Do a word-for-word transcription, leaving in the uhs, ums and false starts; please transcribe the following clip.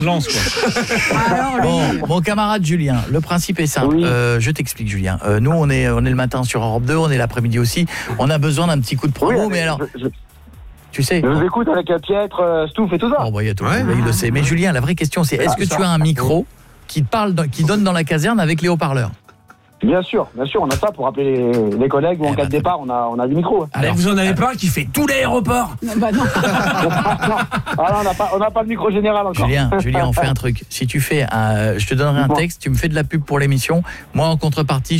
Lance, quoi. Alors, lui... Bon, mon camarade Julien, le principe est simple. Oui. Euh, je t'explique, Julien. Euh, nous, on est, on est le matin sur Europe deux, on est l'après-midi aussi. On a besoin d'un petit coup de promo, Oui, mais alors, je, je, tu sais. je vous écoute avec Pietre, euh, Stouff et tout ça. Bon, bah, il y a tout, Ouais. il le sait. Mais Julien, la vraie question, c'est est-ce Ah, que ça. tu as un micro qui te parle, dans- qui donne dans la caserne avec les haut-parleurs? Bien sûr, bien sûr, on a ça pour appeler les, les collègues ou en Eh cas ben, de départ, on a, on a du micro. Mais vous en avez pas un qui fait tout l'aéroport? Non, bah non. Ah non, on n'a pas, on n'a pas le micro général encore. Julien, Julien, on fait un truc. Si tu fais, un, je te donnerai un Dis-moi. texte, tu me fais de la pub pour l'émission. Moi, en contrepartie,